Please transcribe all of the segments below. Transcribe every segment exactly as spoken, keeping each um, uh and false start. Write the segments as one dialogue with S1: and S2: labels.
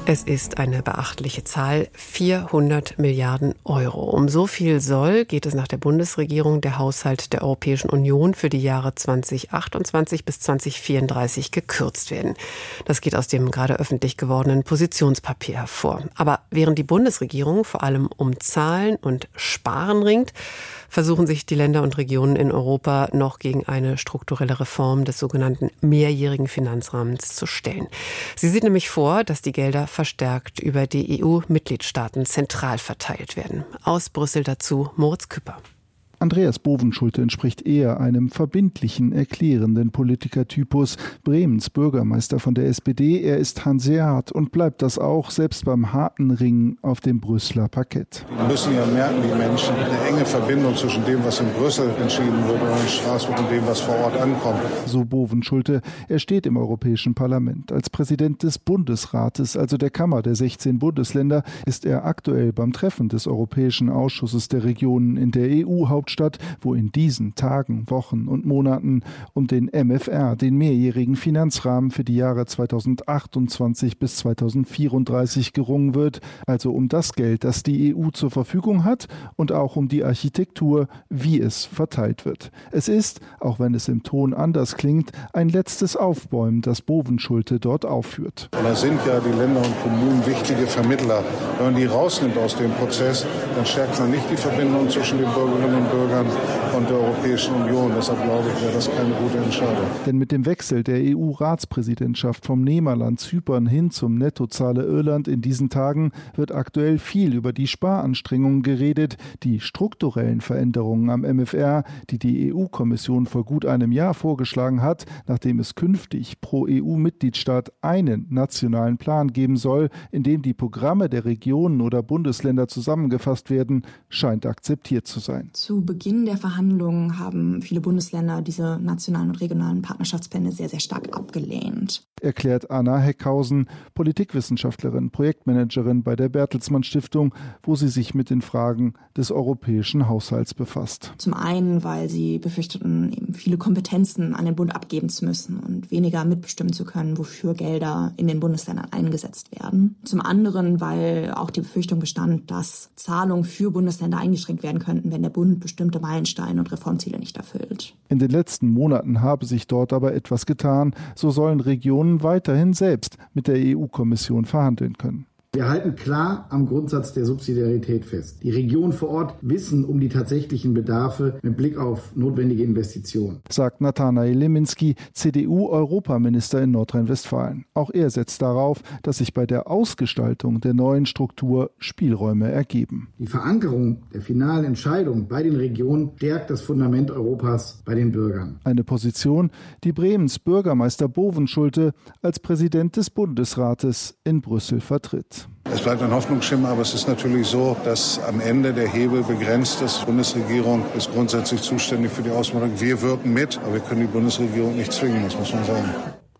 S1: Es ist eine beachtliche Zahl, vierhundert Milliarden Euro. Um so viel soll, geht es nach der Bundesregierung, der Haushalt der Europäischen Union für die Jahre zweitausendachtundzwanzig bis zweitausendvierunddreißig gekürzt werden. Das geht aus dem gerade öffentlich gewordenen Positionspapier hervor. Aber während die Bundesregierung vor allem um Zahlen und Sparen ringt, versuchen sich die Länder und Regionen in Europa noch gegen eine strukturelle Reform des sogenannten mehrjährigen Finanzrahmens zu stellen. Sie sieht nämlich vor, dass die Gelder verstärkt über die E U-Mitgliedstaaten zentral verteilt werden. Aus Brüssel dazu Moritz Küpper.
S2: Andreas Bovenschulte entspricht eher einem verbindlichen, erklärenden Politikertypus. Bremens Bürgermeister von der S P D, er ist hanseat und bleibt das auch, selbst beim harten Ringen auf dem Brüsseler Parkett.
S3: Die müssen ja merken, die Menschen, eine enge Verbindung zwischen dem, was in Brüssel entschieden wird oder in Straßburg und dem, was vor Ort ankommt.
S2: So Bovenschulte. Er steht im Europäischen Parlament. Als Präsident des Bundesrates, also der Kammer der sechzehn Bundesländer, ist er aktuell beim Treffen des Europäischen Ausschusses der Regionen in der E U-Hauptstadt, wo in diesen Tagen, Wochen und Monaten um den M F R, den mehrjährigen Finanzrahmen für die Jahre zweitausendachtundzwanzig bis zweitausendvierunddreißig gerungen wird, also um das Geld, das die E U zur Verfügung hat und auch um die Architektur, wie es verteilt wird. Es ist, auch wenn es im Ton anders klingt, ein letztes Aufbäumen, das Bovenschulte dort aufführt.
S3: Da sind ja die Länder und Kommunen wichtige Vermittler. Wenn man die rausnimmt aus dem Prozess, dann stärkt man nicht die Verbindung zwischen den Bürgerinnen und Bürgern und der Europäischen Union. Deshalb glaube ich, wäre das keine gute Entscheidung.
S2: Denn mit dem Wechsel der E U-Ratspräsidentschaft vom Nehmerland Zypern hin zum Nettozahler Irland in diesen Tagen wird aktuell viel über die Sparanstrengungen geredet, die strukturellen Veränderungen am M F R, die die E U-Kommission vor gut einem Jahr vorgeschlagen hat, nachdem es künftig pro E U-Mitgliedstaat einen nationalen Plan geben soll, in dem die Programme der Regionen oder Bundesländer zusammengefasst werden, scheint akzeptiert zu sein.
S4: Zu Beginn der Verhandlungen haben viele Bundesländer diese nationalen und regionalen Partnerschaftspläne sehr, sehr stark abgelehnt.
S2: Erklärt Anna Heckhausen, Politikwissenschaftlerin, Projektmanagerin bei der Bertelsmann Stiftung, wo sie sich mit den Fragen des europäischen Haushalts befasst.
S4: Zum einen, weil sie befürchteten, eben viele Kompetenzen an den Bund abgeben zu müssen und weniger mitbestimmen zu können, wofür Gelder in den Bundesländern eingesetzt werden. Zum anderen, weil auch die Befürchtung bestand, dass Zahlungen für Bundesländer eingeschränkt werden könnten, wenn der Bund bestimmte Meilensteine und Reformziele nicht erfüllt.
S2: In den letzten Monaten habe sich dort aber etwas getan. So sollen Regionen weiterhin selbst mit der E U-Kommission verhandeln können.
S5: Wir halten klar am Grundsatz der Subsidiarität fest. Die Regionen vor Ort wissen um die tatsächlichen Bedarfe mit Blick auf notwendige Investitionen,
S2: sagt Nathanael Leminski, C D U-Europaminister in Nordrhein-Westfalen. Auch er setzt darauf, dass sich bei der Ausgestaltung der neuen Struktur Spielräume ergeben.
S5: Die Verankerung der finalen Entscheidung bei den Regionen stärkt das Fundament Europas bei den Bürgern.
S2: Eine Position, die Bremens Bürgermeister Bovenschulte als Präsident des Bundesrates in Brüssel vertritt.
S3: Es bleibt ein Hoffnungsschimmer, aber es ist natürlich so, dass am Ende der Hebel begrenzt ist. Die Bundesregierung ist grundsätzlich zuständig für die Auswanderung. Wir wirken mit, aber wir können die Bundesregierung nicht zwingen, das muss man sagen.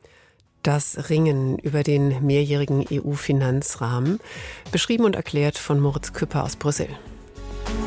S1: Das Ringen über den mehrjährigen E U-Finanzrahmen, beschrieben und erklärt von Moritz Küpper aus Brüssel.